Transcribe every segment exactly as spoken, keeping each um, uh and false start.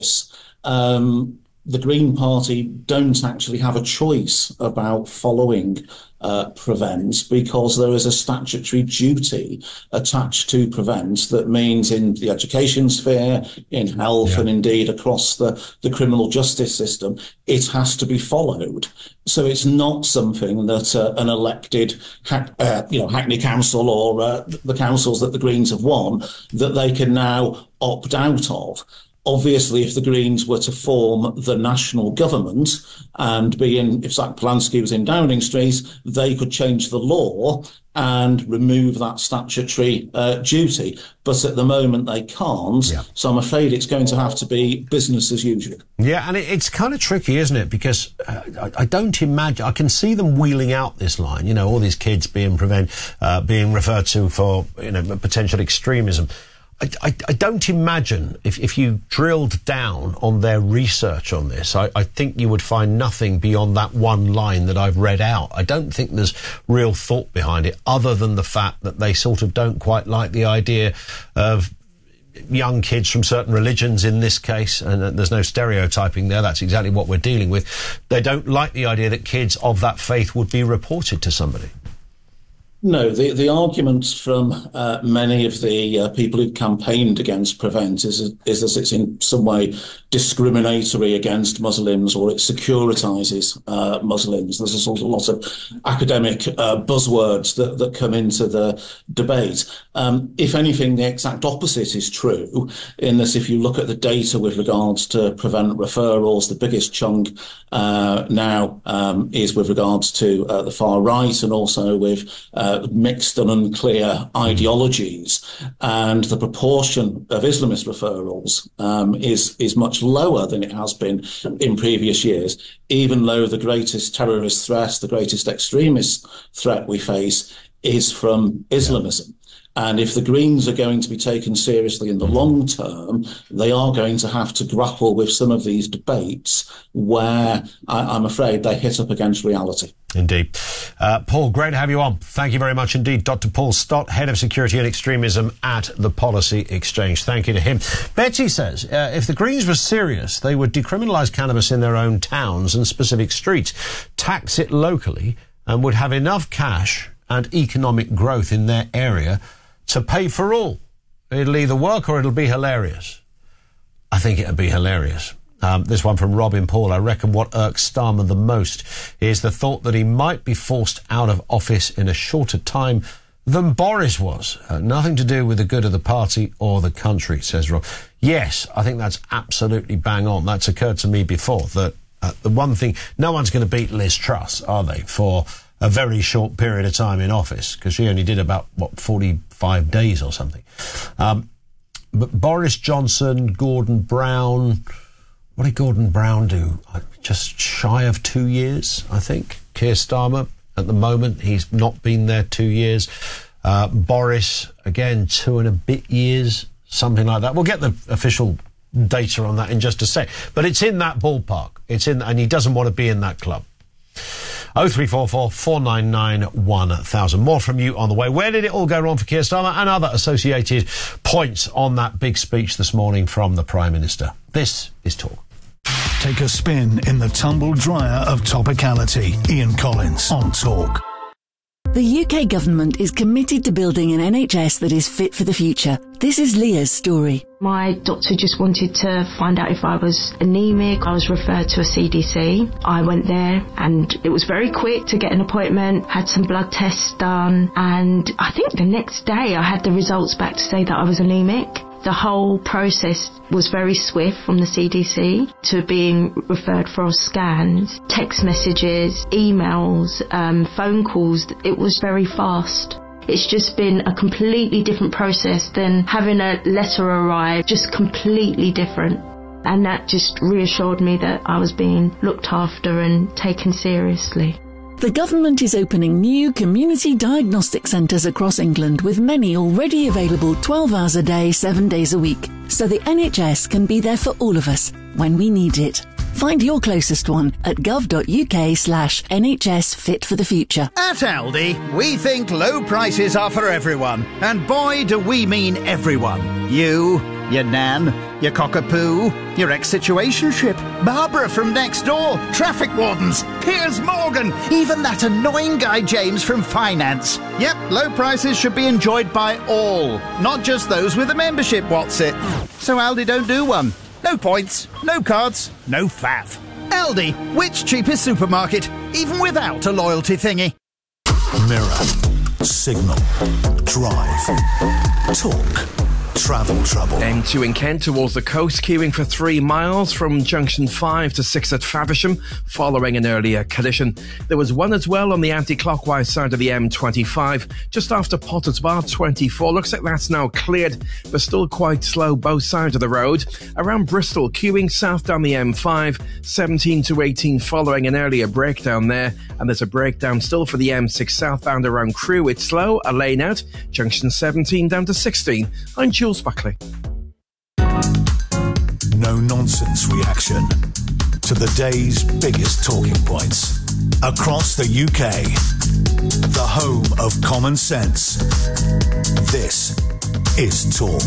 Um, the Green Party don't actually have a choice about following uh, Prevent, because there is a statutory duty attached to Prevent that means in the education sphere, in health, yeah. and indeed across the, the criminal justice system, it has to be followed. So it's not something that uh, an elected uh, you know, Hackney Council or uh, the councils that the Greens have won, that they can now opt out of. Obviously, if the Greens were to form the national government and be in, if Zach Polanski was in Downing Street, they could change the law and remove that statutory uh, duty. But at the moment, they can't. Yeah. So I'm afraid it's going to have to be business as usual. Yeah, and it, it's kind of tricky, isn't it? Because uh, I, I don't imagine, I can see them wheeling out this line, you know, all these kids being prevent, uh, being referred to for, you know, potential extremism. I, I, I don't imagine, if, if you drilled down on their research on this, I, I think you would find nothing beyond that one line that I've read out. I don't think there's real thought behind it, other than the fact that they sort of don't quite like the idea of young kids from certain religions in this case, and there's no stereotyping there, that's exactly what we're dealing with. They don't like the idea that kids of that faith would be reported to somebody. No, the, the arguments from uh, many of the uh, people who campaigned against Prevent is, is that it's in some way discriminatory against Muslims, or it securitises uh, Muslims. There's a sort of lot of academic uh, buzzwords that, that come into the debate. Um, if anything, the exact opposite is true, in that if you look at the data with regards to Prevent referrals, the biggest chunk uh, now um, is with regards to uh, the far right, and also with uh, mixed and unclear ideologies, and the proportion of Islamist referrals um, is is much lower than it has been in previous years, even though the greatest terrorist threat, the greatest extremist threat we face is from Islamism. And if the Greens are going to be taken seriously in the long term, they are going to have to grapple with some of these debates where I, I'm afraid they hit up against reality. Indeed. Uh, Paul, great to have you on. Thank you very much indeed. Doctor Paul Stott, Head of Security and Extremism at the Policy Exchange. Thank you to him. Betsy says, uh, if the Greens were serious, they would decriminalise cannabis in their own towns and specific streets, tax it locally, and would have enough cash and economic growth in their area to pay for all. It'll either work or it'll be hilarious. I think it'll be hilarious. Um, this one from Robin Paul. I reckon what irks Starmer the most is the thought that he might be forced out of office in a shorter time than Boris was. Uh, nothing to do with the good of the party or the country, says Rob. Yes, I think that's absolutely bang on. That's occurred to me before, that uh, the one thing, no one's going to beat Liz Truss, are they, for a very short period of time in office, because she only did about, what, forty-five days or something. Um, but Boris Johnson, Gordon Brown, what did Gordon Brown do? Just shy of two years, I think. Keir Starmer, at the moment, he's not been there two years. Uh, Boris, again, two and a bit years, something like that. We'll get the official data on that in just a sec. But it's in that ballpark. It's in, and he doesn't want to be in that club. oh three four four, four nine nine, one thousand. More from you on the way. Where did it all go wrong for Keir Starmer, and other associated points on that big speech this morning from the Prime Minister? This is Talk. Take a spin in the tumble dryer of topicality. Ian Collins on Talk. The U K government is committed to building an N H S that is fit for the future. This is Leah's story. My doctor just wanted to find out if I was anemic. I was referred to a C D C. I went there and it was very quick to get an appointment, had some blood tests done, and I think the next day I had the results back to say that I was anemic. The whole process was very swift, from the C D C to being referred for scans, text messages, emails, um, phone calls. It was very fast. It's just been a completely different process than having a letter arrive, just completely different. And that just reassured me that I was being looked after and taken seriously. The government is opening new community diagnostic centres across England, with many already available twelve hours a day, seven days a week. So the N H S can be there for all of us when we need it. Find your closest one at gov.uk slash NHS Fit for the Future. At Aldi, we think low prices are for everyone. And boy, do we mean everyone. You, your nan, your cockapoo, your ex-situationship, Barbara from next door, traffic wardens, Piers Morgan, even that annoying guy James from finance. Yep, low prices should be enjoyed by all, not just those with a membership, what's it? So Aldi don't do one. No points, no cards, no faff. Aldi, which cheapest supermarket, even without a loyalty thingy? Mirror, Signal, Drive, Talk, Travel Trouble. M two in Kent towards the coast, queuing for three miles from junction five to six at Faversham, following an earlier collision. There was one as well on the anti-clockwise side of the M twenty-five, just after Potter's Bar twenty-four. Looks like that's now cleared, but still quite slow both sides of the road. Around Bristol, queuing south down the M five, seventeen to eighteen following an earlier breakdown there. And there's a breakdown still for the M six southbound around Crewe. It's slow, a lane out, junction seventeen down to sixteen. I'm Jules Buckley. No nonsense reaction to the day's biggest talking points across the U K. The home of common sense. This is Talk.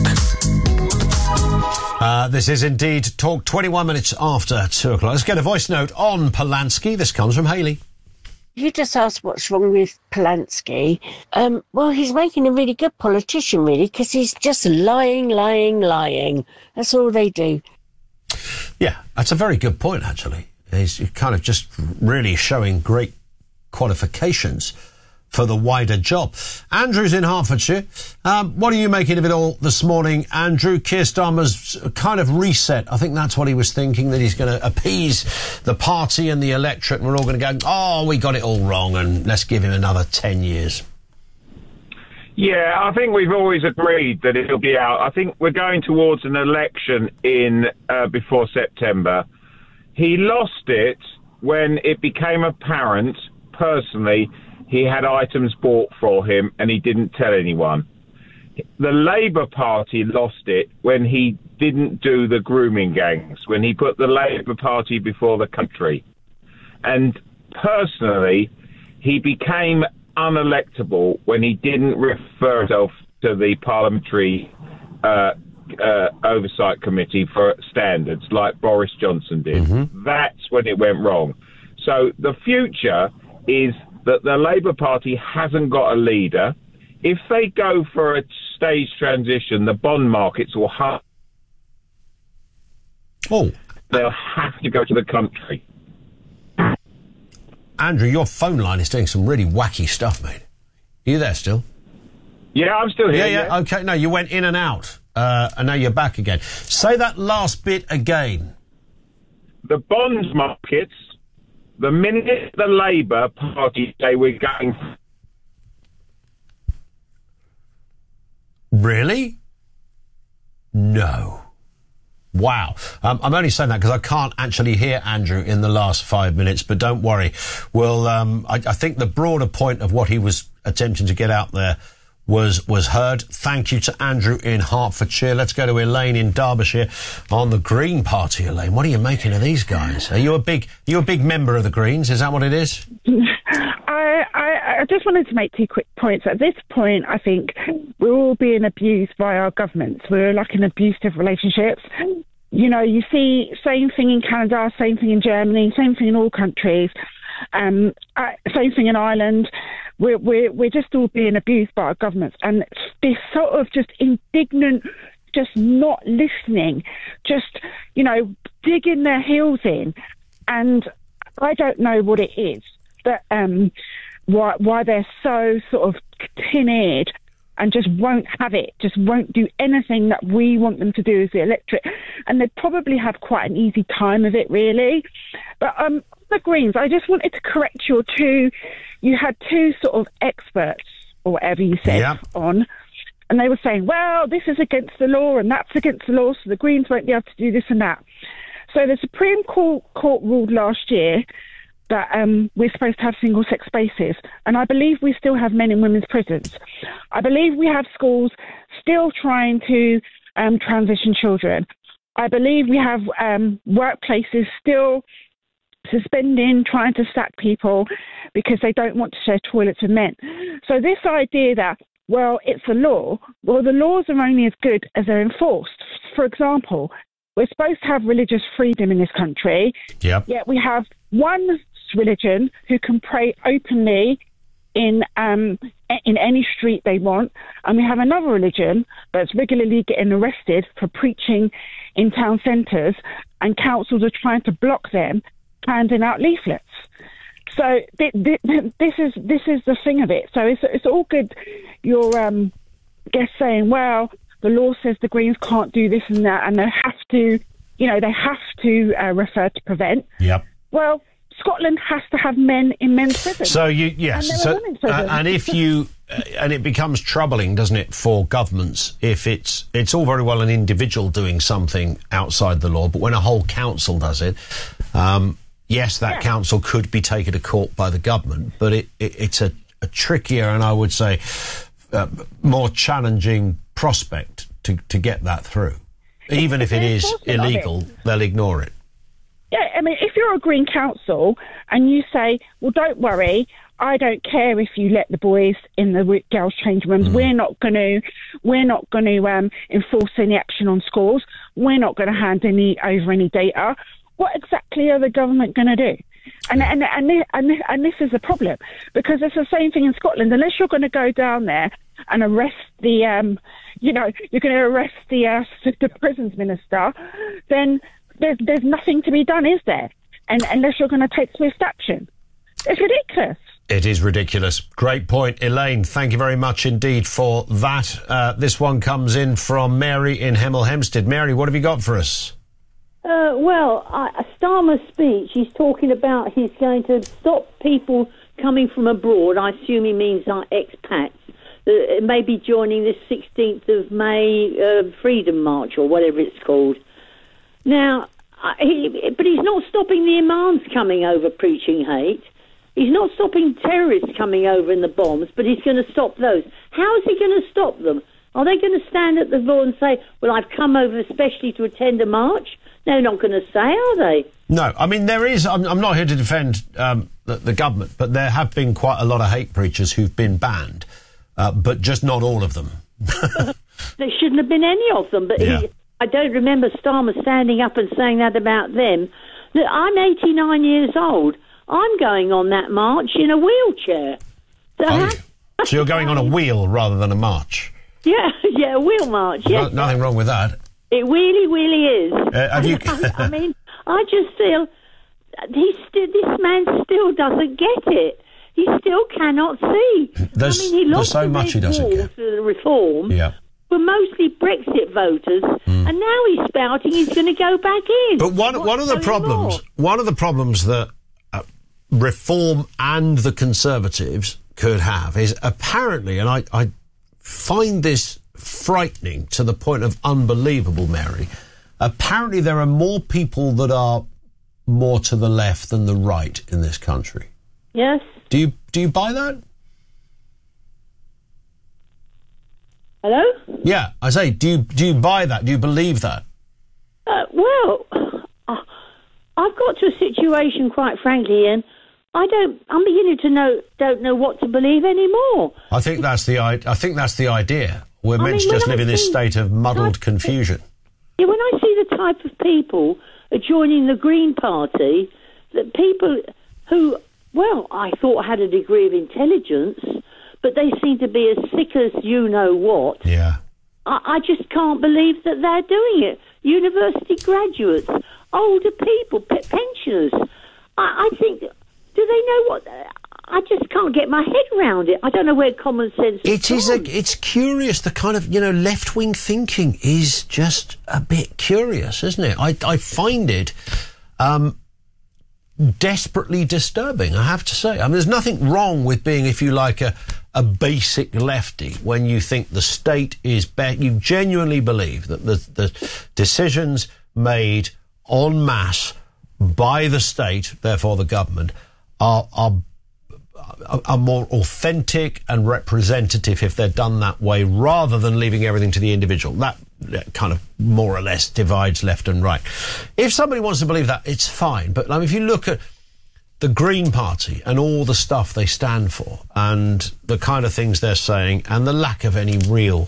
Uh, this is indeed Talk, twenty-one minutes after two o'clock. Let's get a voice note on Polanski. This comes from Hayley. You just asked what's wrong with Polanski. Um, well, he's making a really good politician, really, because he's just lying, lying, lying. That's all they do. Yeah, that's a very good point, actually. He's kind of just really showing great qualifications for the wider job. Andrew's in Hertfordshire. Um, what are you making of it all this morning, Andrew? Keir Starmer's kind of reset. I think that's what he was thinking, that he's going to appease the party and the electorate, and we're all going to go, oh, we got it all wrong, and let's give him another ten years. Yeah, I think we've always agreed that it'll be out. I think we're going towards an election in uh, before September. He lost it when it became apparent, personally, he had items bought for him and he didn't tell anyone. The Labour Party lost it when he didn't do the grooming gangs, when he put the Labour Party before the country. And personally, he became unelectable when he didn't refer himself to the Parliamentary uh, uh, Oversight Committee for standards like Boris Johnson did. Mm-hmm. That's when it went wrong. So the future is that the Labour Party hasn't got a leader. If they go for a stage transition, the bond markets will have... Oh. They'll have to go to the country. Andrew, your phone line is doing some really wacky stuff, mate. Are you there still? Yeah, I'm still here. Yeah, yeah, yeah. OK. No, you went in and out, uh, and now you're back again. Say that last bit again. The bonds markets... The minute the Labour Party say we're going... Really? No. Wow. Um, I'm only saying that because I can't actually hear Andrew in the last five minutes, but don't worry. Well, um, I, I think the broader point of what he was attempting to get out there was was heard. Thank you to Andrew in Hertfordshire. Let's go to Elaine in Derbyshire on the Green Party. Elaine, what are you making of these guys? Are you a big are you a big member of the Greens? Is that what it is? I, I, I just wanted to make two quick points. At this point, I think we're all being abused by our governments. We're like in abusive relationships. You know, you see same thing in Canada, same thing in Germany, same thing in all countries, um, uh, same thing in Ireland. We're, we're, we're just all being abused by our governments, and this sort of just indignant, just not listening, just, you know, digging their heels in. And I don't know what it is, but um, why, why they're so sort of tin-eared and just won't have it, just won't do anything that we want them to do as the electorate. And they probably have quite an easy time of it, really. But um, the Greens, I just wanted to correct your two... You had two sort of experts, or whatever you said, yep. on, and they were saying, well, this is against the law and that's against the law, so the Greens won't be able to do this and that. So the Supreme Court, Court ruled last year that um, we're supposed to have single-sex spaces, and I believe we still have men in women's prisons. I believe we have schools still trying to um, transition children. I believe we have um, workplaces still suspending, trying to sack people because they don't want to share toilets with men. So this idea that well, it's a law. Well, the laws are only as good as they're enforced. For example, we're supposed to have religious freedom in this country. Yep. Yet we have one religion who can pray openly in um, in any street they want, and we have another religion that's regularly getting arrested for preaching in town centres, and councils are trying to block them handing out leaflets. So th- th- this is this is the thing of it. So it's it's all good. Your um, guest saying, well, the law says the Greens can't do this and that, and they have to, you know, they have to uh, refer to Prevent. Yep. Well, Scotland has to have men in men's prison. So you yes, and, so, uh, and if you uh, and it becomes troubling, doesn't it, for governments if it's it's all very well an individual doing something outside the law, but when a whole council does it, um, yes, that yeah. council could be taken to court by the government, but it, it it's a, a trickier and I would say uh, more challenging prospect to to get that through. Even if it is illegal, they'll ignore it. Yeah, I mean, if you're a Green council and you say, well, don't worry, I don't care if you let the boys in the girls' change rooms. Mm. We're not going to, we're not going to um, enforce any action on schools. We're not going to hand any over any data. What exactly are the government going to do? And and and and and this is a problem because it's the same thing in Scotland. Unless you're going to go down there and arrest the, um, you know, you're going to arrest the uh, the prisons minister, then There's, there's nothing to be done, is there? And unless you're going to take swift action. It's ridiculous. It is ridiculous. Great point. Elaine, thank you very much indeed for that. Uh, this one comes in from Mary in Hemel Hempstead. Mary, what have you got for us? Uh, well, uh, Starmer's speech, he's talking about he's going to stop people coming from abroad. I assume he means like expats. Uh, maybe joining the sixteenth of May uh, Freedom March or whatever it's called. Now, he, but he's not stopping the imams coming over preaching hate. He's not stopping terrorists coming over in the bombs, but he's going to stop those. How is he going to stop them? Are they going to stand at the door and say, well, I've come over especially to attend a march? They're not going to say, are they? No, I mean, there is, I'm, I'm not here to defend um, the, the government, but there have been quite a lot of hate preachers who've been banned, uh, but just not all of them. There shouldn't have been any of them, but yeah. he... I don't remember Starmer standing up and saying that about them. Look, I'm eighty-nine years old. I'm going on that march in a wheelchair. So, oh, how- so you're going on a wheel rather than a march? Yeah, yeah, a wheel march, yes. No, nothing wrong with that. It really, really is. Uh, have you... I, I mean, I just feel he's still, this man still doesn't get it. He still cannot see. There's, I mean, he lost there's so the much he doesn't get. To the reform. Yeah. Were mostly Brexit voters, mm. and now he's spouting he's going to go back in. But one one of the problems, more? one of the problems that uh, Reform and the Conservatives could have is apparently, and I, I find this frightening to the point of unbelievable, Mary. Apparently, there are more people that are more to the left than the right in this country. Yes. Do you do you buy that? Hello? Yeah, I say, do you do you buy that? Do you believe that? Uh, well, uh, I've got to a situation, quite frankly, Ian. I don't. I'm beginning to know. Don't know what to believe anymore. I think that's the. I, I think that's the idea. We're meant I mean, to just live in this state of muddled confusion. Yeah, when I see the type of people joining the Green Party, that people who, well, I thought had a degree of intelligence, but they seem to be as sick as you know what. Yeah. I, I just can't believe that they're doing it. University graduates, older people, pe- pensioners. I, I think, do they know what? I just can't get my head around it. I don't know where common sense is. It is. A, it's curious. The kind of, you know, left-wing thinking is just a bit curious, isn't it? I, I find it um, desperately disturbing, I have to say. I mean, there's nothing wrong with being, if you like, a, a basic lefty when you think the state is better. You genuinely believe that the, the decisions made en masse by the state, therefore the government, are, are are more authentic and representative if they're done that way, rather than leaving everything to the individual. That kind of more or less divides left and right. If somebody wants to believe that, it's fine. But I mean, if you look at the Green Party and all the stuff they stand for and the kind of things they're saying and the lack of any real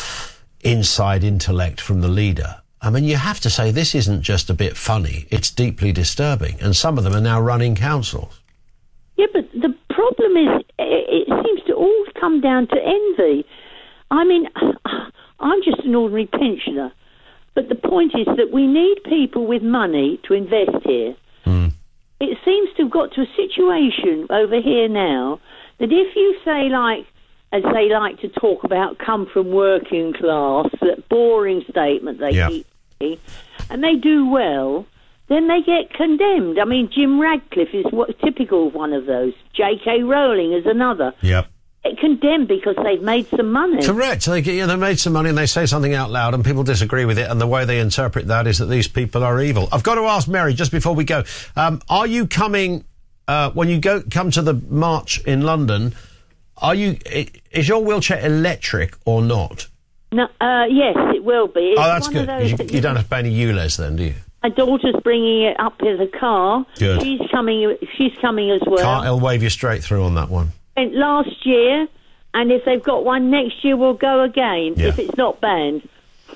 inside intellect from the leader, I mean, you have to say this isn't just a bit funny, it's deeply disturbing, and some of them are now running councils. Yeah, but the problem is it seems to all come down to envy. I mean, I'm just an ordinary pensioner, but the point is that we need people with money to invest here. Mm. It seems to have got to a situation over here now that if you say, like, as they like to talk about, come from working class, that boring statement they yeah. keep saying, and they do well, then they get condemned. I mean, Jim Radcliffe is what, typical of one of those. J K Rowling is another. Yep. Get condemned because they've made some money. Correct. They, get, yeah, they made some money and they say something out loud and people disagree with it, and the way they interpret that is that these people are evil. I've got to ask Mary, just before we go, um, are you coming, uh, when you go come to the march in London, are you, is your wheelchair electric or not? No, uh, yes, it will be. It's oh, that's one good. Of those You, that you don't have to pay any U L E Z then, do you? My daughter's bringing it up in the car. Good. She's coming. She's coming as well. Can't, I'll wave you straight through on that one. Went last year, and if they've got one next year, we'll go again. Yeah. If it's not banned.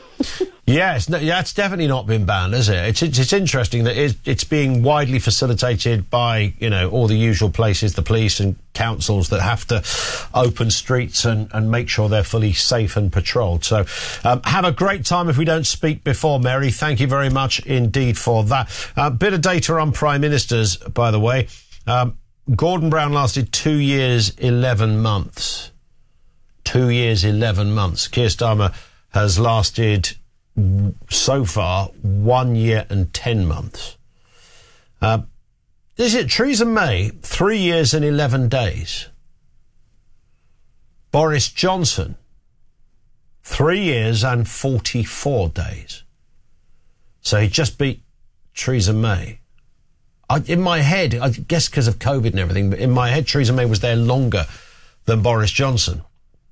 Yes, no, yeah, it's definitely not been banned, is it? It's it's, it's interesting that it's, it's being widely facilitated by, you know, all the usual places, the police and councils that have to open streets and, and make sure they're fully safe and patrolled. So um, have a great time if we don't speak before, Mary. Thank you very much indeed for that. A uh, bit of data on Prime Ministers, by the way. Um, Gordon Brown lasted two years, eleven months. Two years, eleven months. Keir Starmer has lasted so far one year and ten months. Uh, is it Theresa May, three years and eleven days? Boris Johnson, three years and forty-four days. So he just beat Theresa May. I, in my head, I guess because of COVID and everything, but in my head, Theresa May was there longer than Boris Johnson.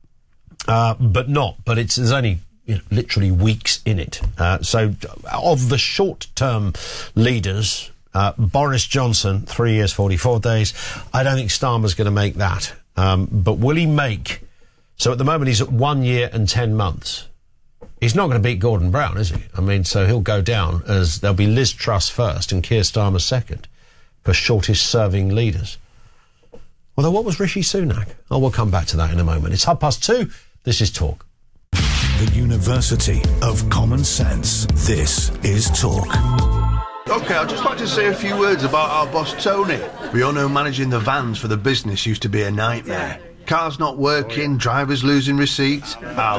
Uh, but not, but it's, there's only, you know, literally weeks in it. Uh, so of the short-term leaders, uh, Boris Johnson, three years, forty-four days. I don't think Starmer's going to make that. Um, but will he make... So at the moment he's at one year and ten months. He's not going to beat Gordon Brown, is he? I mean, so he'll go down as there'll be Liz Truss first and Keir Starmer second for shortest-serving leaders. Although, what was Rishi Sunak? Oh, we'll come back to that in a moment. It's half past two. This is Talk. The University of Common Sense. This is Talk. OK, I'd just like to say a few words about our boss, Tony. We all know managing the vans for the business used to be a nightmare. Cars not working, drivers losing receipts.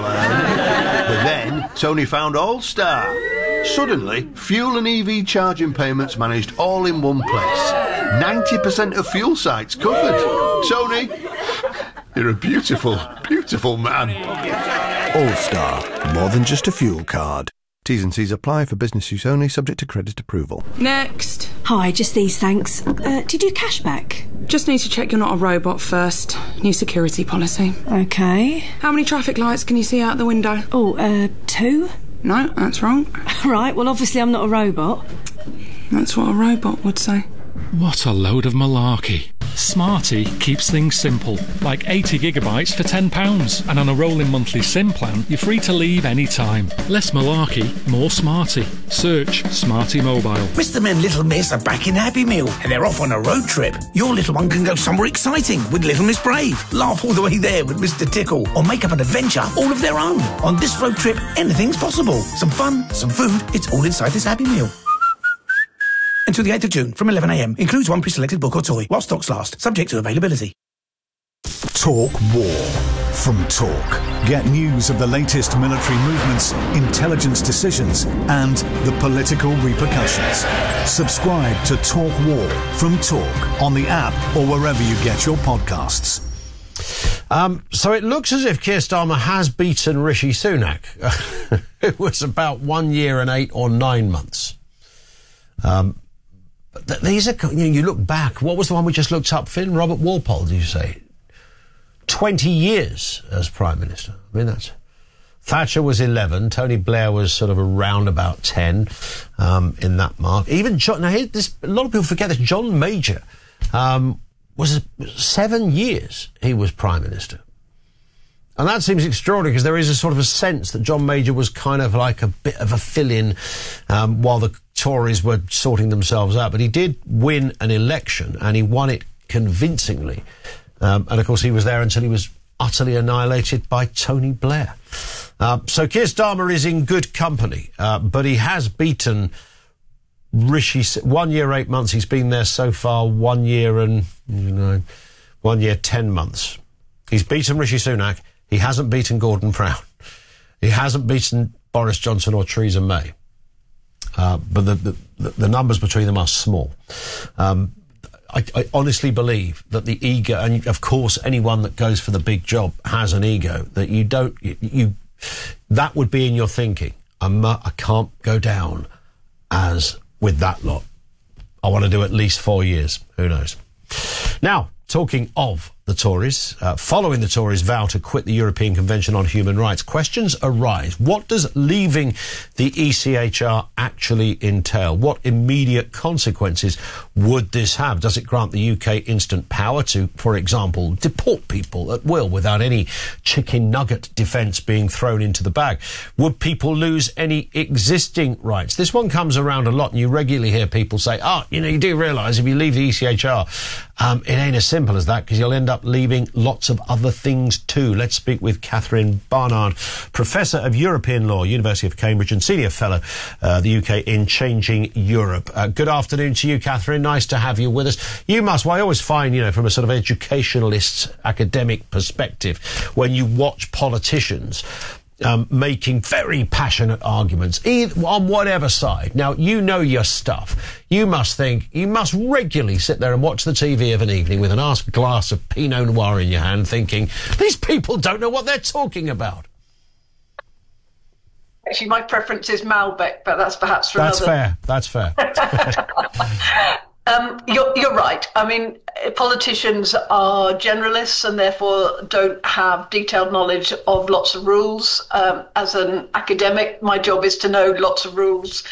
Alan. But then, Tony found All-Star. Suddenly, fuel and E V charging payments managed all in one place. ninety percent of fuel sites covered. Tony, you're a beautiful, beautiful man. All-Star, more than just a fuel card. T's and C's apply for business use only, subject to credit approval. Next. Hi, just these, thanks. Uh, do you do cashback? Just need to check you're not a robot first. New security policy. OK. How many traffic lights can you see out the window? Oh, uh, two? No, that's wrong. Right, well, obviously I'm not a robot. That's what a robot would say. What a load of malarkey. Smarty keeps things simple, like eighty gigabytes for ten pounds, and on a rolling monthly SIM plan, you're free to leave any time. Less malarkey, more Smarty. Search Smarty Mobile. Mister and Little Miss are back in Happy Meal, and they're off on a road trip. Your little one can go somewhere exciting with Little Miss Brave, laugh all the way there with Mister Tickle, or make up an adventure all of their own. On this road trip, anything's possible. Some fun, some food, it's all inside this Happy Meal. Until the eighth of June, from eleven a m. Includes one pre-selected book or toy, while stocks last, subject to availability. Talk War from Talk. Get news of the latest military movements, intelligence decisions, and the political repercussions. Subscribe to Talk War from Talk on the app or wherever you get your podcasts. Um, so it looks as if Keir Starmer has beaten Rishi Sunak. It was about one year and eight or nine months. Um, But th- these are, you know, you look back, what was the one we just looked up, Finn? Robert Walpole, did you say? twenty years as Prime Minister. I mean, that's... Thatcher was eleven, Tony Blair was sort of around about ten, um, in that mark. Even John, now here, this, a lot of people forget that John Major um, was seven years he was Prime Minister. And that seems extraordinary because there is a sort of a sense that John Major was kind of like a bit of a fill-in um, while the Tories were sorting themselves out. But he did win an election and he won it convincingly. Um, and, of course, he was there until he was utterly annihilated by Tony Blair. Uh, so Keir Starmer is in good company, uh, but he has beaten Rishi... One year, eight months. He's been there so far. One year and, you know, one year, ten months. He's beaten Rishi Sunak. He hasn't beaten Gordon Brown. He hasn't beaten Boris Johnson or Theresa May. Uh, but the, the, the numbers between them are small. Um, I, I honestly believe that the ego, and of course anyone that goes for the big job has an ego, that you don't, you, you that would be in your thinking. I'm, uh, I can't go down as with that lot. I want to do at least four years. Who knows? Now, talking of the Tories, uh, following the Tories' vow to quit the European Convention on Human Rights, questions arise. What does leaving the E C H R actually entail? What immediate consequences would this have? Does it grant the U K instant power to, for example, deport people at will without any chicken nugget defence being thrown into the bag? Would people lose any existing rights? This one comes around a lot, and you regularly hear people say, oh, you know, you do realise if you leave the E C H R, um, it ain't as simple as that, because you'll end up leaving lots of other things too. Let's speak with Catherine Barnard, Professor of European Law, University of Cambridge, and Senior Fellow, uh, the U K in Changing Europe. Uh, good afternoon to you, Catherine. Nice to have you with us. You must, well, I always find, you know, from a sort of educationalist, academic perspective, when you watch politicians Um, making very passionate arguments, either on whatever side. Now, you know your stuff. You must think, you must regularly sit there and watch the T V of an evening with an ass glass of Pinot Noir in your hand, thinking, these people don't know what they're talking about. Actually, my preference is Malbec, but that's perhaps for That's another... fair. That's fair. Um, you're, you're right. I mean, politicians are generalists and therefore don't have detailed knowledge of lots of rules. Um, as an academic, my job is to know lots of rules.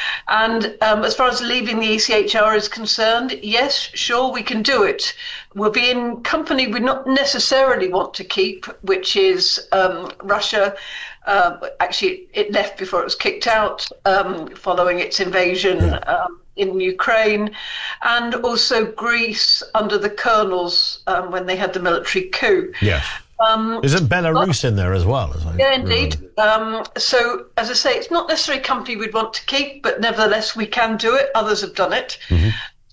And um, as far as leaving the E C H R is concerned, yes, sure, we can do it. We'll be in company we not necessarily want to keep, which is um, Russia. Uh, actually, it left before it was kicked out um, following its invasion um, in Ukraine, and also Greece under the colonels um, when they had the military coup. Yes. Um, Isn't Belarus in there as well? As I yeah, indeed. Um, so, as I say, it's not necessarily a company we'd want to keep, but nevertheless, we can do it. Others have done it. Mm-hmm.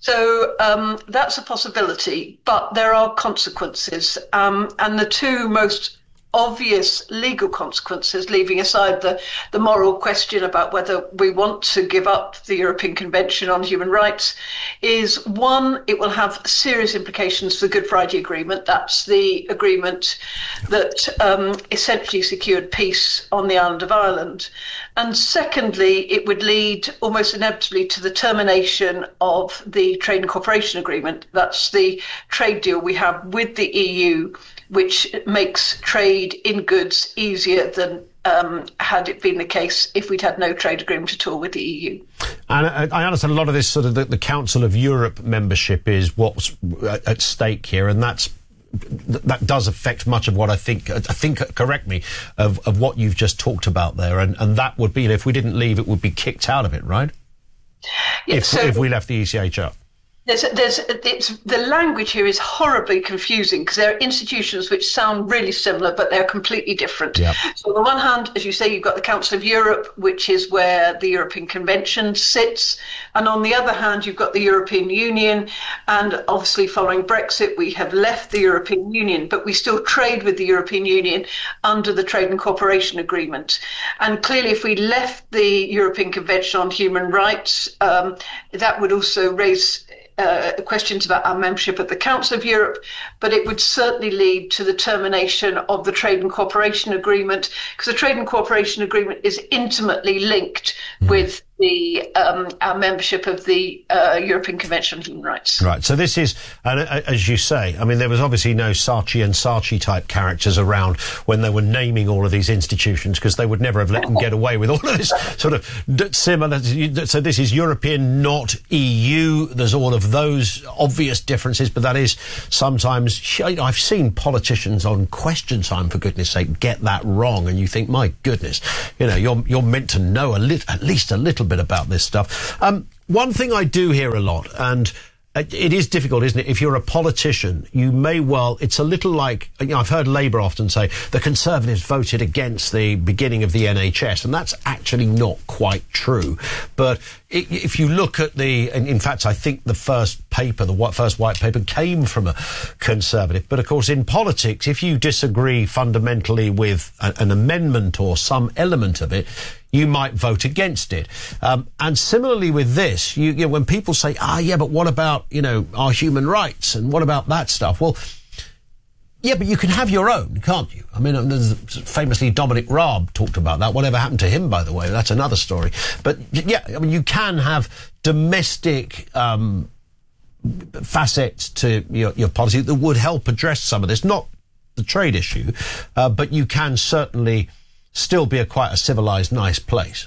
So um, that's a possibility, but there are consequences. Um, and the two most obvious legal consequences, leaving aside the, the moral question about whether we want to give up the European Convention on Human Rights, is one, it will have serious implications for the Good Friday Agreement. That's the agreement that um, essentially secured peace on the island of Ireland. And secondly, it would lead almost inevitably to the termination of the Trade and Cooperation Agreement. That's the trade deal we have with the E U, which makes trade in goods easier than um, had it been the case if we'd had no trade agreement at all with the E U. And I understand a lot of this sort of the, the Council of Europe membership is what's at stake here, and that's that does affect much of what I think, I think, correct me, of, of what you've just talked about there, and, and that would be, if we didn't leave, it would be kicked out of it, right? Yeah, if, so if we left the E C H R. There's, there's, it's, the language here is horribly confusing because there are institutions which sound really similar, but they're completely different. Yep. So on the one hand, as you say, you've got the Council of Europe, which is where the European Convention sits. And on the other hand, you've got the European Union. And obviously following Brexit, we have left the European Union, but we still trade with the European Union under the Trade and Cooperation Agreement. And clearly, if we left the European Convention on Human Rights, um, that would also raise Uh, questions about our membership of the Council of Europe, but it would certainly lead to the termination of the Trade and Cooperation Agreement, because the Trade and Cooperation Agreement is intimately linked mm. with the um, our membership of the uh, European Convention on Human Rights. Right. So this is, and uh, as you say, I mean, there was obviously no Saatchi and Saatchi type characters around when they were naming all of these institutions, because they would never have let them get away with all of this sort of similar. So this is European, not E U. There's all of those obvious differences, but that is sometimes, I've seen politicians on Question Time, for goodness sake, get that wrong, and you think, my goodness, you know, you're you're meant to know a lit, at least a little bit about this stuff. Um, one thing I do hear a lot, and it is difficult, isn't it? If you're a politician, you may well, it's a little like, you know, I've heard Labour often say the Conservatives voted against the beginning of the N H S, and that's actually not quite true. But if you look at the, and in fact, I think the first paper, the first white paper came from a Conservative. But of course, in politics, if you disagree fundamentally with a, an amendment or some element of it, you might vote against it. Um, and similarly with this, you, you know, when people say, ah, yeah, but what about, you know, our human rights and what about that stuff? Well, yeah, but you can have your own, can't you? I mean, there's famously Dominic Raab talked about that. Whatever happened to him, by the way, that's another story. But yeah, I mean, you can have domestic um, facets to your, your policy that would help address some of this, not the trade issue, uh, but you can certainly still be a quite a civilized, nice place.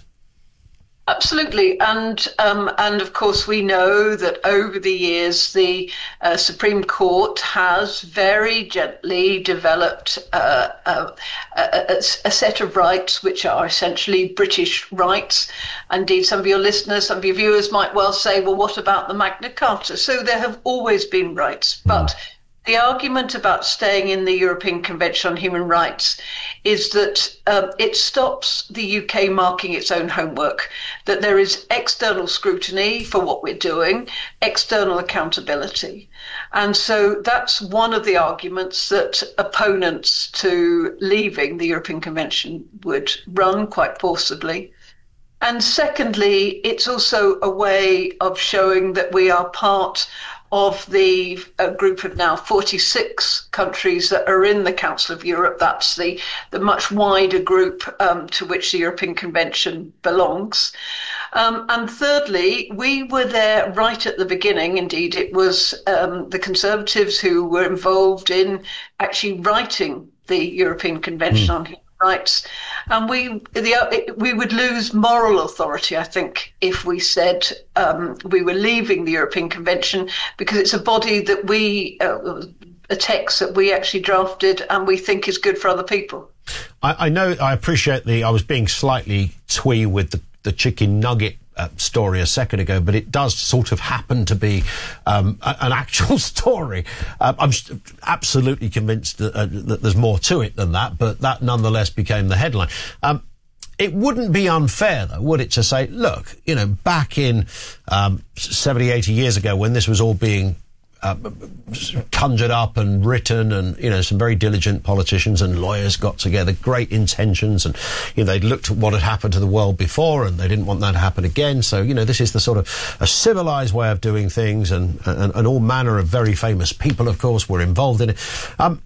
Absolutely, and um, and of course we know that over the years the uh, Supreme Court has very gently developed uh, a, a, a set of rights which are essentially British rights. Indeed, some of your listeners, some of your viewers might well say, well, what about the Magna Carta? So there have always been rights, but the argument about staying in the European Convention on Human Rights is that um, it stops the U K marking its own homework, that there is external scrutiny for what we're doing, external accountability. And so that's one of the arguments that opponents to leaving the European Convention would run quite forcibly. And secondly, it's also a way of showing that we are part of the uh, group of now forty-six countries that are in the Council of Europe. That's the, the much wider group um, to which the European Convention belongs. Um, and thirdly, we were there right at the beginning. Indeed, it was um, the Conservatives who were involved in actually writing the European Convention mm. on Human Rights. And we the, we would lose moral authority, I think, if we said um, we were leaving the European Convention, because it's a body that we, uh, a text that we actually drafted and we think is good for other people. I, I know, I appreciate the, I was being slightly twee with the, the chicken nugget Uh, story a second ago, but it does sort of happen to be um, a, an actual story. Uh, I'm absolutely convinced that, uh, that there's more to it than that, but that nonetheless became the headline. Um, it wouldn't be unfair, though, would it, to say, look, you know, back in um, seventy, eighty years ago when this was all being Uh, conjured up and written, and you know, some very diligent politicians and lawyers got together, great intentions, and you know, they'd looked at what had happened to the world before and they didn't want that to happen again. So you know, this is the sort of a civilized way of doing things, and and, and all manner of very famous people, of course, were involved in it. Um,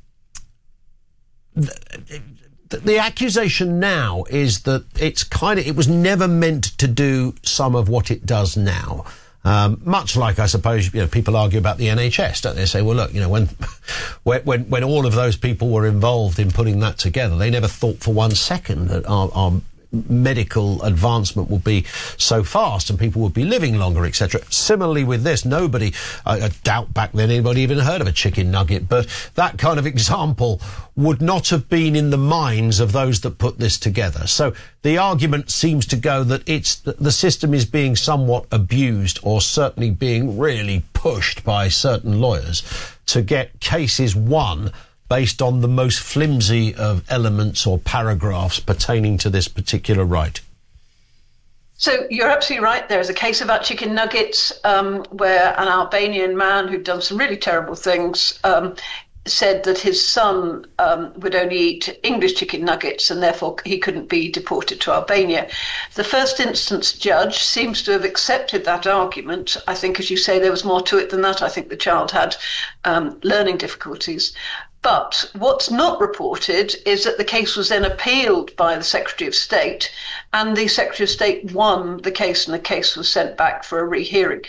the, the accusation now is that it's kind of, it was never meant to do some of what it does now. Um, much like, I suppose, you know, people argue about the N H S, don't they? Say, well, look, you know, when, when, when all of those people were involved in putting that together, they never thought for one second that our, our medical advancement would be so fast and people would be living longer, et cetera. Similarly with this, nobody, I, I doubt back then anybody even heard of a chicken nugget, but that kind of example would not have been in the minds of those that put this together. So the argument seems to go that it's the system is being somewhat abused, or certainly being really pushed by certain lawyers to get cases won based on the most flimsy of elements or paragraphs pertaining to this particular right. So you're absolutely right. There's a case about chicken nuggets um, where an Albanian man who'd done some really terrible things um, said that his son um, would only eat English chicken nuggets and therefore he couldn't be deported to Albania. The first instance judge seems to have accepted that argument. I think, as you say, there was more to it than that. I think the child had um, learning difficulties. But what's not reported is that the case was then appealed by the Secretary of State, and the Secretary of State won the case, and the case was sent back for a rehearing.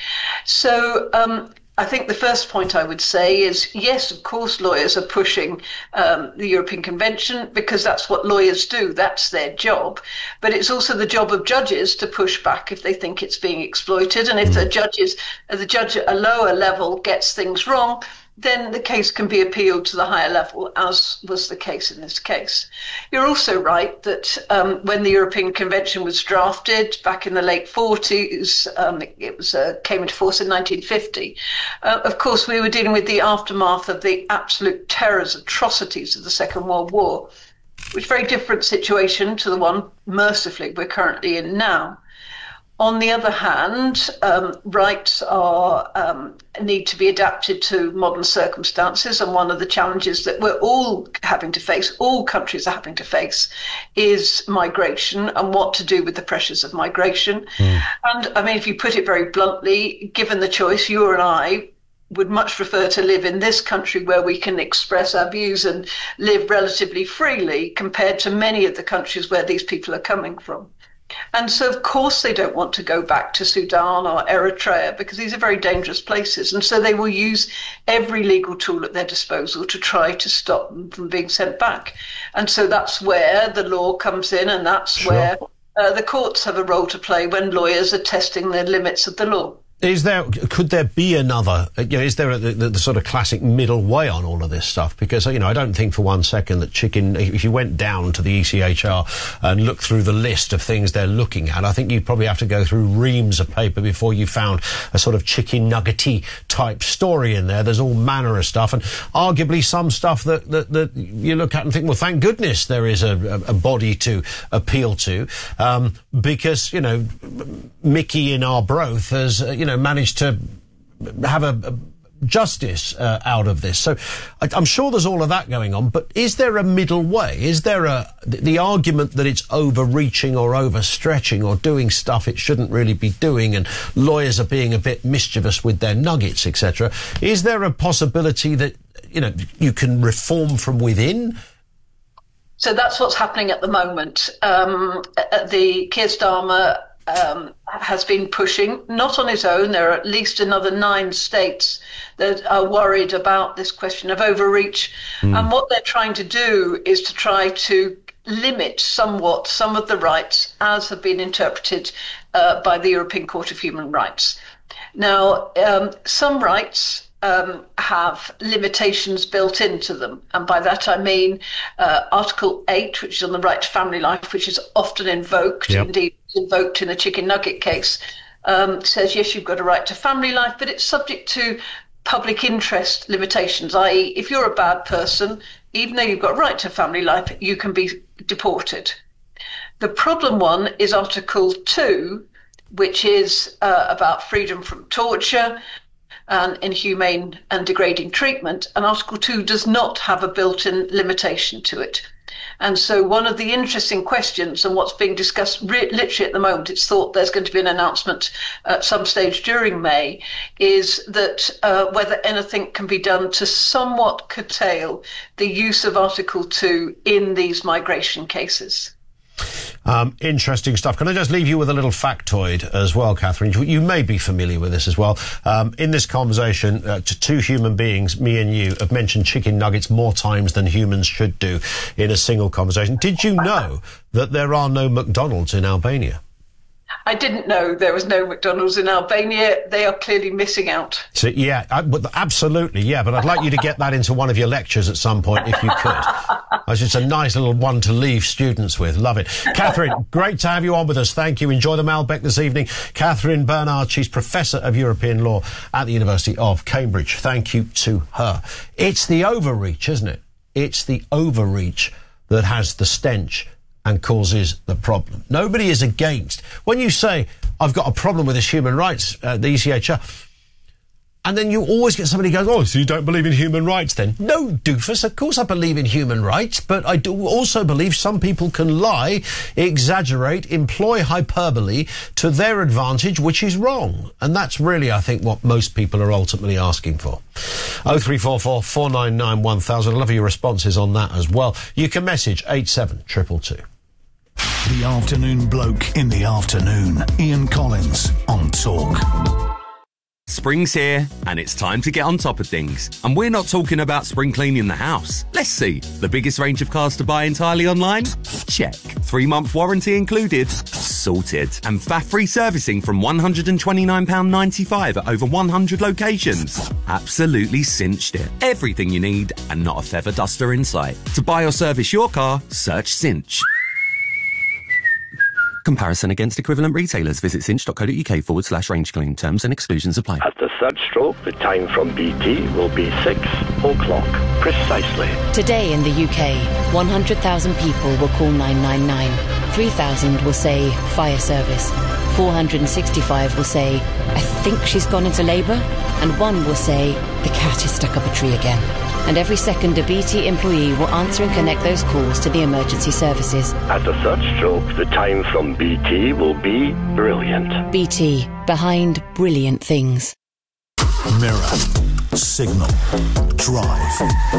So um, I think the first point I would say is, yes, of course, lawyers are pushing um, the European Convention because that's what lawyers do. That's their job. But it's also the job of judges to push back if they think it's being exploited. And if the judges, the judge at a lower level gets things wrong, then the case can be appealed to the higher level, as was the case in this case. You're also right that um, when the European Convention was drafted back in the late forties, um, it was uh, came into force in nineteen fifty. Uh, of course, we were dealing with the aftermath of the absolute terrors, atrocities of the Second World War, which is a very different situation to the one, mercifully, we're currently in now. On the other hand, um, rights are um, need to be adapted to modern circumstances, and one of the challenges that we're all having to face, all countries are having to face, is migration and what to do with the pressures of migration. Mm. And I mean, if you put it very bluntly, given the choice, you and I would much prefer to live in this country where we can express our views and live relatively freely compared to many of the countries where these people are coming from. And so, of course, they don't want to go back to Sudan or Eritrea because these are very dangerous places. And so they will use every legal tool at their disposal to try to stop them from being sent back. And so that's where the law comes in, and that's sure. where uh, the courts have a role to play when lawyers are testing the limits of the law. Is there, could there be another, you know, is there a, the, the sort of classic middle way on all of this stuff? Because, you know, I don't think for one second that chicken, if you went down to the E C H R and looked through the list of things they're looking at, I think you'd probably have to go through reams of paper before you found a sort of chicken nuggety type story in there. There's all manner of stuff, and arguably some stuff that, that, that you look at and think, well, thank goodness there is a, a body to appeal to, um, because, you know, Mickey in Arbroath has, uh, you know, managed to have a, a justice uh, out of this. So I, I'm sure there's all of that going on, but is there a middle way? Is there a the, the argument that it's overreaching or overstretching or doing stuff it shouldn't really be doing, and lawyers are being a bit mischievous with their nuggets, et cetera? Is there a possibility that, you know, you can reform from within? So that's what's happening at the moment. Um, the Keir Starmer Um, has been pushing, not on his own. There are at least another nine states that are worried about this question of overreach. Mm. And what they're trying to do is to try to limit somewhat some of the rights as have been interpreted uh, by the European Court of Human Rights. Now, um, some rights Um, have limitations built into them. And by that I mean uh, Article eight, which is on the right to family life, which is often invoked, yep. indeed invoked in the chicken nugget case, um, says, yes, you've got a right to family life, but it's subject to public interest limitations, that is if you're a bad person, even though you've got a right to family life, you can be deported. The problem one is Article two, which is uh, about freedom from torture and inhumane and degrading treatment, and Article two does not have a built-in limitation to it. And so one of the interesting questions, and what's being discussed re- literally at the moment, it's thought there's going to be an announcement at some stage during May, is that uh, whether anything can be done to somewhat curtail the use of Article two in these migration cases. Um, interesting stuff. Can I just leave you with a little factoid as well, Catherine? You, you may be familiar with this as well. Um, in this conversation, uh, to two human beings, me and you, have mentioned chicken nuggets more times than humans should do in a single conversation. Did you know that there are no McDonald's in Albania? I didn't know there was no McDonald's in Albania. They are clearly missing out. So, yeah, I, absolutely, yeah. But I'd like you to get that into one of your lectures at some point, if you could. It's just a nice little one to leave students with. Love it. Catherine, great to have you on with us. Thank you. Enjoy the Malbec this evening. Catherine Bernard, she's Professor of European Law at the University of Cambridge. Thank you to her. It's the overreach, isn't it? It's the overreach that has the stench and causes the problem. Nobody is against. When you say, I've got a problem with this human rights, uh, the E C H R, and then you always get somebody who goes, oh, so you don't believe in human rights then? No, doofus, of course I believe in human rights, but I do also believe some people can lie, exaggerate, employ hyperbole to their advantage, which is wrong. And that's really, I think, what most people are ultimately asking for. oh three four four, four nine nine, one thousand. I'd love your responses on that as well. You can message eight seven two two two. The Afternoon Bloke in the afternoon. Ian Collins on Talk. Spring's here, and it's time to get on top of things. And we're not talking about spring cleaning the house. Let's see. The biggest range of cars to buy entirely online? Check. Three-month warranty included? Sorted. And F A F-free servicing from one hundred twenty-nine pounds ninety-five at over one hundred locations? Absolutely cinched it. Everything you need, and not a feather duster in sight. To buy or service your car, search Cinch. Comparison against equivalent retailers. Visit cinch.co.uk forward slash range claim. Terms and exclusions apply. At the third stroke, the time from B T will be six o'clock precisely. Today in the U K, one hundred thousand people will call nine nine nine. three thousand will say fire service. four hundred sixty-five will say, I think she's gone into labour. And one will say, the cat is stuck up a tree again. And every second a B T employee will answer and connect those calls to the emergency services. At the third stroke, the time from B T will be brilliant. B T, behind brilliant things. Mirror, Signal, Drive,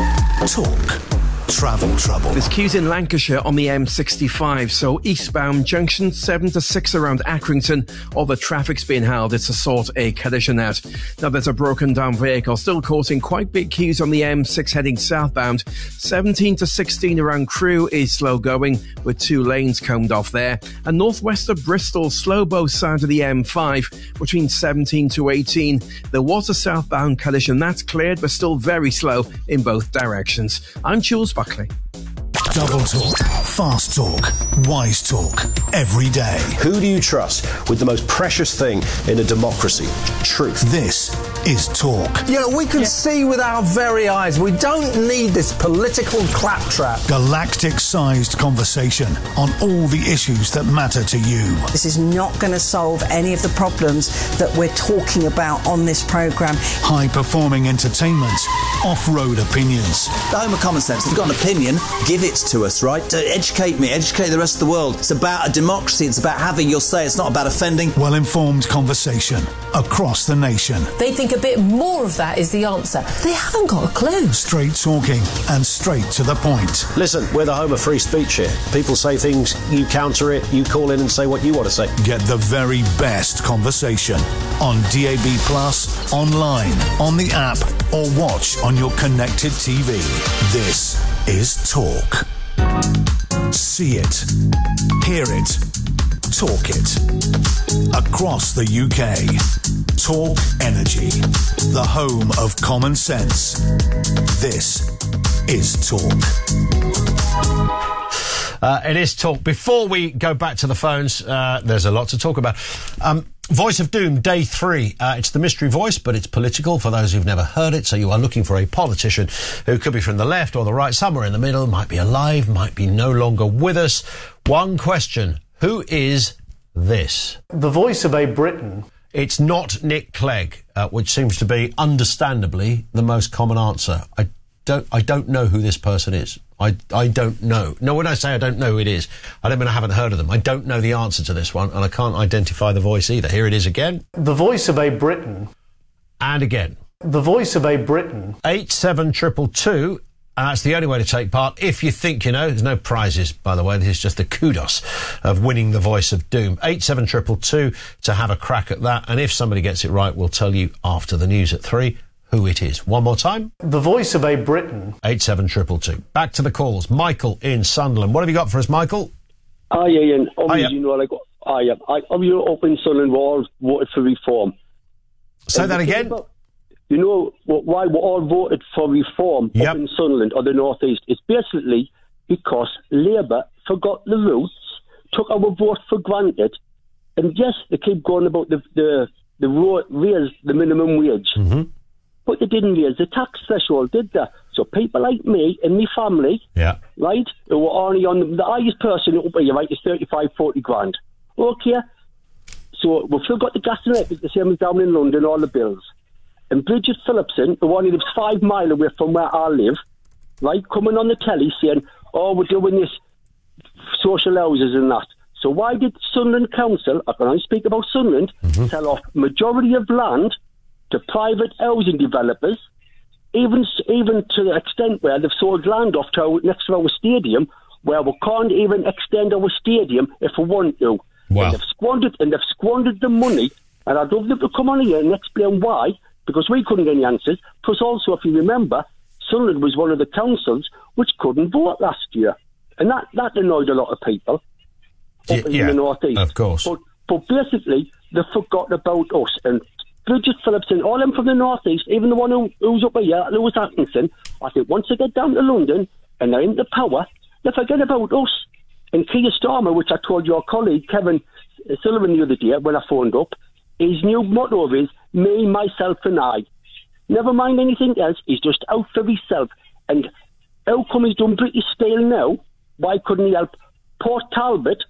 Talk, Travel Trouble. There's queues in Lancashire on the M sixty-five, so eastbound junction seven to six around Accrington, all the traffic's being held. It's to sort a collision out. Now there's a broken down vehicle still causing quite big queues on the M six heading southbound. seventeen to sixteen around Crewe is slow going with two lanes combed off there. And northwest of Bristol, slow both sides of the M five between seventeen to eighteen. There was a southbound collision that's cleared, but still very slow in both directions. I'm Jules Buckley. Double talk, fast talk, wise talk, every day. Who do you trust with the most precious thing in a democracy? Truth. This is Talk. Yeah, we can yeah. see with our very eyes. We don't need this political claptrap. Galactic-sized conversation on all the issues that matter to you. This is not going to solve any of the problems that we're talking about on this programme. High-performing entertainment, off-road opinions. The home of common sense. If you've got an opinion, give it to us, right? To educate me, educate the rest of the world. It's about a democracy. It's about having your say. It's not about offending. Well-informed conversation across the nation. They think a bit more of that is the answer. They haven't got a clue. Straight talking and straight to the point. Listen, we're the home of free speech here. People say things, you counter it, you call in and say what you want to say. Get the very best conversation on D A B Plus, online, on the app, or watch on your connected T V. This is Talk. See it, hear it, talk it. Across the U K, Talk Energy, the home of common sense. This is Talk. Uh, it is Talk. Before we go back to the phones, uh, there's a lot to talk about. Um, Voice of Doom, day three. Uh, it's the mystery voice, but it's political for those who've never heard it. So you are looking for a politician who could be from the left or the right, somewhere in the middle, might be alive, might be no longer with us. One question. Who is this? The voice of a Britain. It's not Nick Clegg, uh, which seems to be, understandably, the most common answer. I don't, I don't know who this person is. I, I don't know. No, when I say I don't know who it is, I don't mean I haven't heard of them. I don't know the answer to this one, and I can't identify the voice either. Here it is again. The voice of a Britain. And again. The voice of a Britain. eight seven two two two, and that's the only way to take part. If you think you know, there's no prizes, by the way. This is just the kudos of winning the Voice of Doom. eight seven two two two to have a crack at that, and if somebody gets it right, we'll tell you after the news at three. Who it is. One more time. The voice of a Britain. eight seven two two two. Back to the calls. Michael in Sunderland. What have you got for us, Michael? Hi, Ian. Obviously, you know, like, I am. I, obviously, up in Sunderland, we all voted for reform. Say and that again? About, you know why we all voted for reform yep. up in Sunderland or the North East? It's basically because Labour forgot the roots, took our vote for granted, and yes, they keep going about the the, the raise the minimum wage. Mm-hmm. But they didn't raise the tax threshold, did they? So people like me and my family, yeah, right, who were only on the, the highest person up here, right, is thirty-five, forty grand. Okay. So we've still got the gas and electric, the same as down in London, all the bills. And Bridget Phillipson, the one who lives five mile away from where I live, right, coming on the telly saying, oh, we're doing this social houses and that. So why did Sunderland Council, I can only speak about Sunderland, mm-hmm. sell off majority of land to private housing developers, even even to the extent where they've sold land off to our, next to our stadium, where we can't even extend our stadium if we want to. Wow. And they've squandered and they've squandered the money, and I'd love them to come on here and explain why, because we couldn't get any answers. Plus, also, if you remember, Sunderland was one of the councils which couldn't vote last year, and that, that annoyed a lot of people up Y- in yeah, the North East. of course. But, but basically, they forgot about us. And Bridget Phillipson, all them from the North East, even the one who, who's up here, Lewis Atkinson, I think once they get down to London and they're into power, they forget about us. And Keir Starmer, which I told your colleague Kevin Sullivan the other day when I phoned up, his new motto is me, myself and I. Never mind anything else, he's just out for himself. And how come he's done British Steel now? Why couldn't he help Port Talbot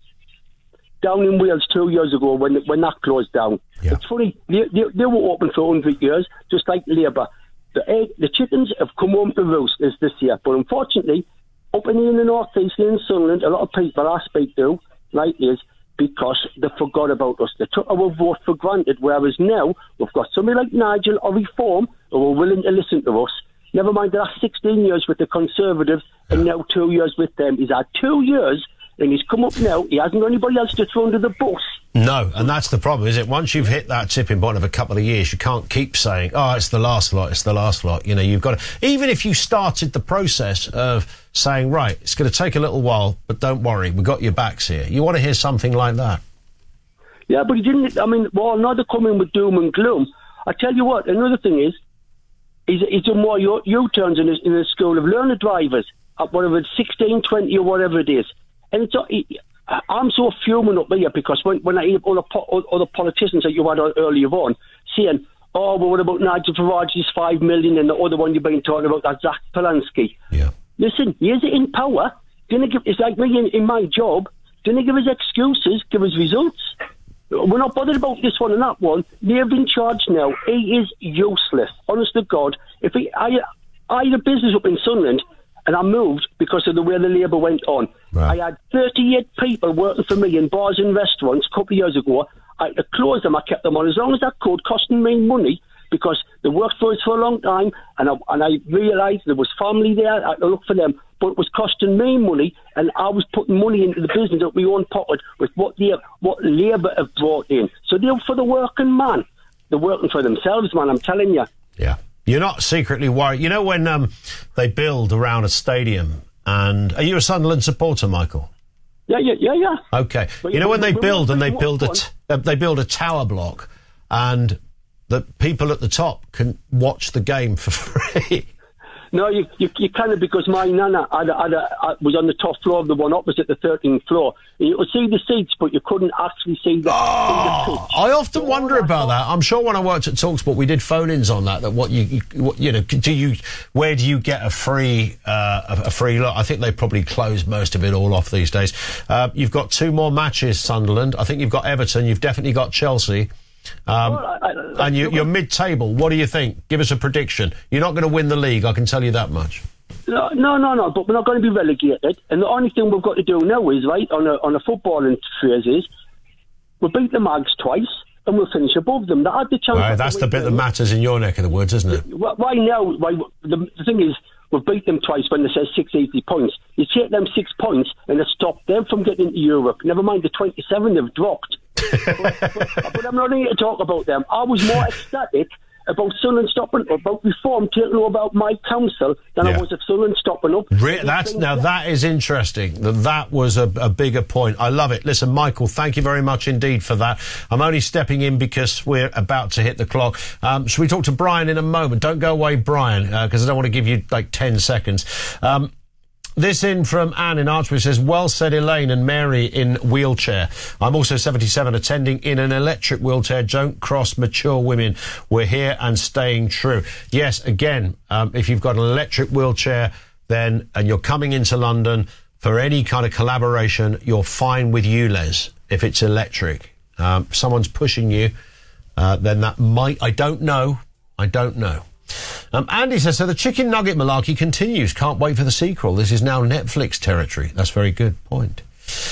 down in Wales two years ago when when that closed down? Yeah. It's funny, they, they, they were open for one hundred years, just like Labour. The egg, the chickens have come home to roost this, this year, but unfortunately, up in, in the North East, in Sunderland, a lot of people I speak to, like this, because they forgot about us. They took our vote for granted, whereas now we've got somebody like Nigel or Reform who are willing to listen to us. Never mind the last sixteen years with the Conservatives and now two years with them. He's had two years and he's come up now. He hasn't got anybody else to throw under the bus. No, and that's the problem, is it? Once you've hit that tipping point of a couple of years, you can't keep saying, oh, it's the last lot, it's the last lot. You know, you've got to... Even if you started the process of saying, right, it's going to take a little while, but don't worry, we've got your backs here. You want to hear something like that. Yeah, but he didn't... I mean, well, now they're coming with doom and gloom. I tell you what, another thing is, he's, he's done more U- U-turns in, his, in the school of learner drivers, at whatever it's sixteen, twenty or whatever it is. And it's... He, I'm so fuming up here because when, when I hear all the, po- all the politicians that you had earlier on saying, oh, well, what about Nigel Farage's five million and the other one you've been talking about, that's Zach Polanski. Yeah. Listen, he's in power. Didn't give, it's like me in, in my job. Didn't give us excuses, give us results. We're not bothered about this one and that one. They're in charge now. He is useless. Honest to God. If he, I, I had a business up in Sunderland, and I moved because of the way the Labour went on. Right. I had thirty-eight people working for me in bars and restaurants a couple of years ago. I had to close them. I kept them on as long as that could, costing me money because they worked for us for a long time, and I, and I realised there was family there. I had to look for them, but it was costing me money, and I was putting money into the business out of my own pocket with what they, what Labour have brought in. So they're for the working man. They're working for themselves, man, I'm telling you. Yeah. You're not secretly worried. You know when um, they build around a stadium, and are you a Sunderland supporter, Michael? Yeah, yeah, yeah, yeah. Okay. But you know yeah, when they build and they build a fun. t- uh, they build a tower block, and the people at the top can watch the game for free. No, you, you you kind of, because my nana had a, had a, uh, was on the top floor of the one opposite the thirteenth floor. And you could see the seats, but you couldn't actually see the, oh, see the pitch. I often wonder about that. I'm sure when I worked at TalkSport, we did phone-ins on that. That what you, you what, you know, do you, where do you get a free uh, a, a free lot? I think they probably closed most of it all off these days. Uh, you've got two more matches, Sunderland. I think you've got Everton. You've definitely got Chelsea. Um, well, I, I, and you, you're mid-table. What do you think? Give us a prediction. You're not going to win the league, I can tell you that much. No, no, no, no, but we're not going to be relegated. And the only thing we've got to do now is, right, on a, on a footballing phrase is, we'll beat the Mags twice and we'll finish above them. That had the chance. Right, that's the bit that matters in your neck of the woods, isn't it? Why now? Why, the, the thing is, we've beat them twice when they say six hundred eighty points. You take them six points and it stopped them from getting into Europe. Never mind the twenty-seven they've dropped. but, but, but I'm not here to talk about them. I was more ecstatic about Sunderland stopping, about Reform taking over about my council than yeah. I was of Sunderland stopping up. Re- that's now that is interesting. That that was a, a bigger point. I love it. Listen, Michael, thank you very much indeed for that. I'm only stepping in because we're about to hit the clock. Um, should we talk to Brian in a moment? Don't go away, Brian, because uh, I don't want to give you like ten seconds. Um, This in from Anne in Archbridge says, well said, Elaine and Mary in wheelchair. I'm also seventy-seven, attending in an electric wheelchair. Don't cross mature women. We're here and staying true. Yes, again, um, if you've got an electric wheelchair, then, and you're coming into London for any kind of collaboration, you're fine with U L E Z if it's electric. Um, if someone's pushing you, uh, then that might, I don't know, I don't know. Um, Andy says, so the chicken nugget malarkey continues. Can't wait for the sequel. This is now Netflix territory. That's a very good point.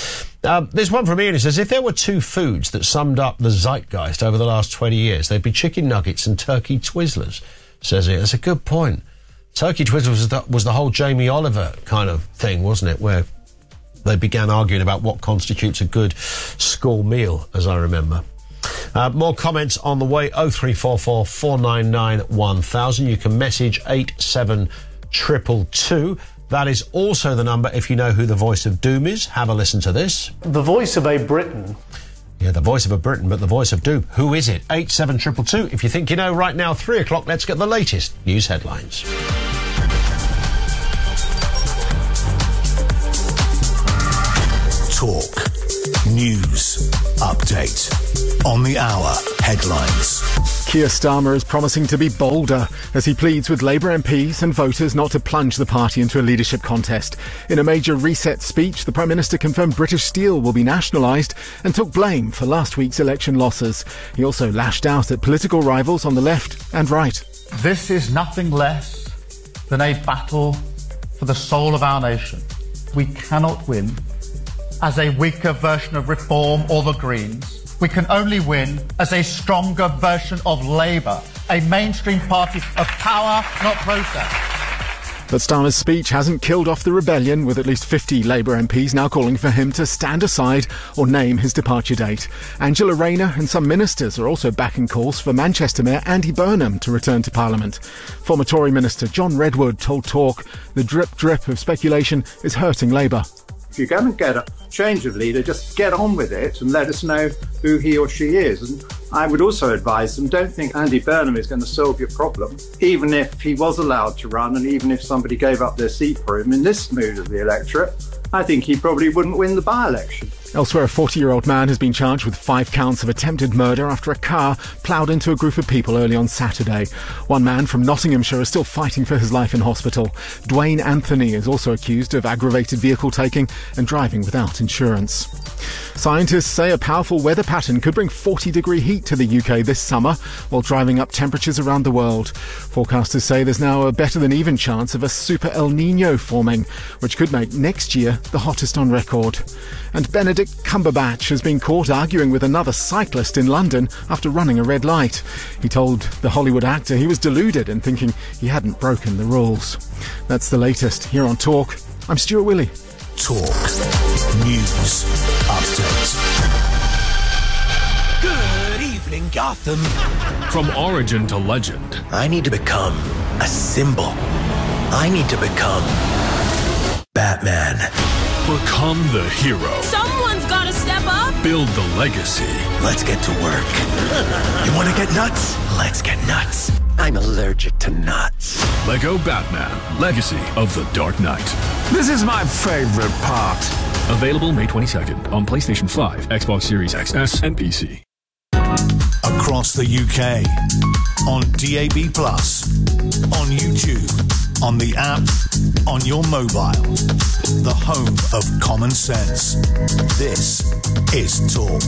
Um, there's one from Ian who says, if there were two foods that summed up the zeitgeist over the last twenty years, they'd be chicken nuggets and turkey Twizzlers, says he. That's a good point. Turkey Twister was the, was the whole Jamie Oliver kind of thing, wasn't it, where they began arguing about what constitutes a good school meal, as I remember. Uh, more comments on the way. oh three four four, four nine nine, one thousand. You can message eight seven two two two. That is also the number if you know who the voice of doom is. Have a listen to this. The voice of a Britain. Yeah, the voice of a Britain, but the voice of doom. Who is it? eight seven two two two. If you think you know right now, three o'clock, let's get the latest news headlines. Talk. News. Update. On the hour. Headlines. Keir Starmer is promising to be bolder as he pleads with Labour M Ps and voters not to plunge the party into a leadership contest. In a major reset speech, the Prime Minister confirmed British Steel will be nationalised and took blame for last week's election losses. He also lashed out at political rivals on the left and right. This is nothing less than a battle for the soul of our nation. We cannot win as a weaker version of Reform or the Greens. We can only win as a stronger version of Labour, a mainstream party of power, not protest. But Starmer's speech hasn't killed off the rebellion, with at least fifty Labour M Ps now calling for him to stand aside or name his departure date. Angela Rayner and some ministers are also backing calls for Manchester Mayor Andy Burnham to return to Parliament. Former Tory Minister John Redwood told Talk the drip-drip of speculation is hurting Labour. If you're going to get a change of leader, just get on with it and let us know who he or she is. And I would also advise them, don't think Andy Burnham is going to solve your problem. Even if he was allowed to run and even if somebody gave up their seat for him in this mood of the electorate, I think he probably wouldn't win the by-election. Elsewhere, a forty-year-old man has been charged with five counts of attempted murder after a car ploughed into a group of people early on Saturday. One man from Nottinghamshire is still fighting for his life in hospital. Dwayne Anthony is also accused of aggravated vehicle taking and driving without insurance. Scientists say a powerful weather pattern could bring forty degree heat to the U K this summer, while driving up temperatures around the world. Forecasters say there's now a better than even chance of a super El Nino forming, which could make next year the hottest on record. And Benedict Cumberbatch has been caught arguing with another cyclist in London after running a red light. He told the Hollywood actor he was deluded and thinking he hadn't broken the rules. That's the latest here on Talk. I'm Stuart Willey. Talk. News. Update. Good evening, Gotham. From origin to legend. I need to become a symbol. I need to become Batman. Become the hero. Someone's gotta step up. Build the legacy. Let's get to work. You want to get nuts? Let's get nuts. I'm allergic to nuts. Lego Batman, Legacy of the Dark Knight. This is my favorite part. Available May twenty-second on PlayStation five, Xbox Series X S, and P C. Across the U K. On D A B plus. On YouTube. On the app. On your mobile. The home of common sense. This is Talk.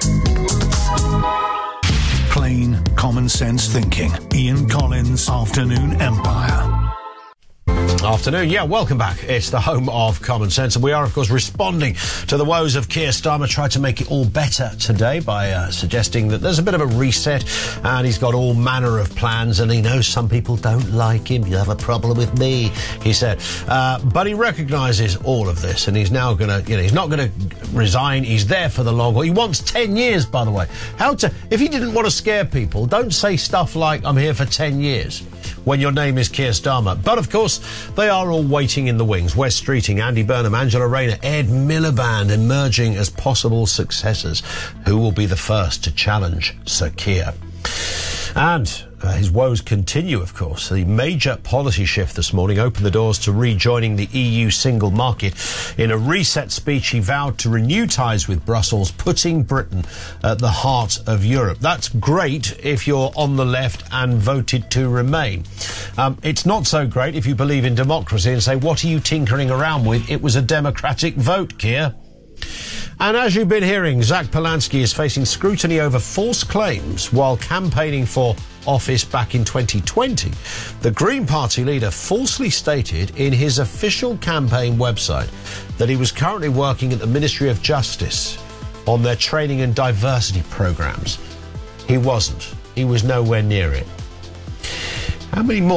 Plain common sense thinking. Ian Collins, Afternoon Empire. Afternoon, yeah, welcome back. It's the home of common sense, and we are, of course, responding to the woes of Keir Starmer. Tried to make it all better today by uh, suggesting that there's a bit of a reset, and he's got all manner of plans, and he knows some people don't like him. You have a problem with me, he said. Uh, but he recognises all of this, and he's now going to, you know, he's not going to resign. He's there for the long haul. He wants ten years, by the way. How to, if he didn't want to scare people, don't say stuff like, I'm here for ten years. When your name is Keir Starmer. But, of course, they are all waiting in the wings. Wes Streeting, Andy Burnham, Angela Rayner, Ed Miliband emerging as possible successors. Who will be the first to challenge Sir Keir? And uh, his woes continue, of course. The major policy shift this morning opened the doors to rejoining the E U single market. In a reset speech, he vowed to renew ties with Brussels, putting Britain at the heart of Europe. That's great if you're on the left and voted to remain. Um, it's not so great if you believe in democracy and say, what are you tinkering around with? It was a democratic vote, Keir. And as you've been hearing, Zach Polanski is facing scrutiny over false claims while campaigning for office back in twenty twenty. The Green Party leader falsely stated in his official campaign website that he was currently working at the Ministry of Justice on their training and diversity programmes. He wasn't. He was nowhere near it. How many more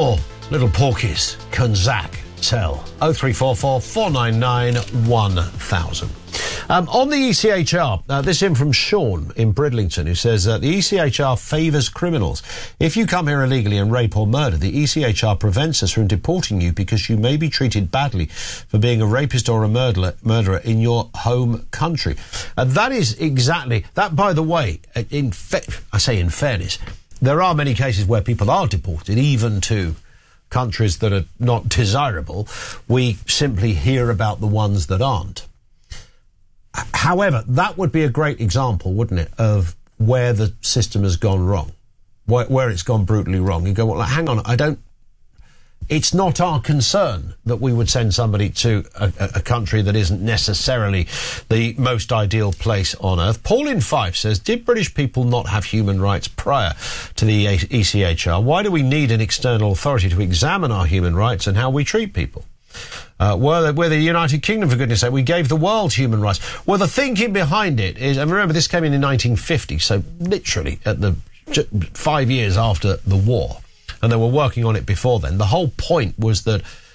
Little Porkies, can Zach tell? oh three four four, four nine nine, one thousand. Um, on the E C H R, uh, this in from Sean in Bridlington, who says uh, the E C H R favours criminals. If you come here illegally and rape or murder, the E C H R prevents us from deporting you because you may be treated badly for being a rapist or a murderer, murderer in your home country. And that is exactly, that by the way, in fa- I say in fairness, there are many cases where people are deported, even to countries that are not desirable. We simply hear about the ones that aren't. However, that would be a great example, wouldn't it, of where the system has gone wrong, where, where it's gone brutally wrong. You go, well, hang on, I don't... It's not our concern that we would send somebody to a, a country that isn't necessarily the most ideal place on earth. Paul in Fife says, did British people not have human rights prior to the E C H R? Why do we need an external authority to examine our human rights and how we treat people? Uh, we're, we're the United Kingdom, for goodness sake. We gave the world human rights. Well, the thinking behind it is, and remember, this came in in nineteen fifty, so literally at the five years after the war, and they were working on it before then. The whole point was that